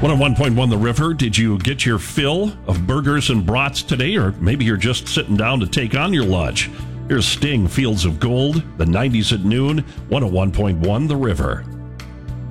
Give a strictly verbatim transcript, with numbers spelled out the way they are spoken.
one oh one point one The River. Did you get your fill of burgers and brats today, or maybe you're just sitting down to take on your lunch? Here's Sting, Fields of Gold, the nineties at noon, one oh one point one The River.